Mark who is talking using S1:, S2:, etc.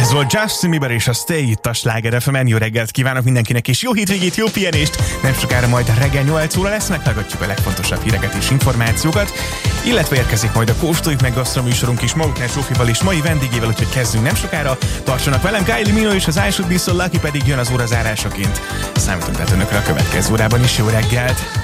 S1: Ez volt Justin Bieber és a Stay itt a Sláger FM-en. Jó reggelt kívánok mindenkinek, és jó hétvégét, jó pihenést. Nem sokára majd reggel 8 óra lesz, meghallgatjuk a legfontosabb híreket és információkat, illetve érkezik majd a Kóstoljuk meg gasztroműsorunk is Maguknál Zsófival és mai vendégével, úgyhogy kezdünk nem sokára. Tartsanak velem, Kylie Minogue és az I Should Be So Lucky pedig jön az órazárásaként. Számítunk tehát önökre a következő órában is. Jó reggelt!